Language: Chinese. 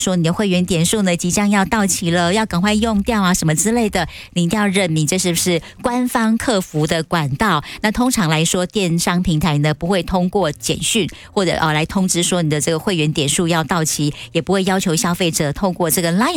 说你的会员点数呢即将要到期了，要赶快用掉啊什么之类的，你一定要认明这是不是官方客服的管道。那通常来说，电商平台呢不会通过简讯或者来通知说你的这个会员点数要到期，也不会要求消费者透过这个 LINE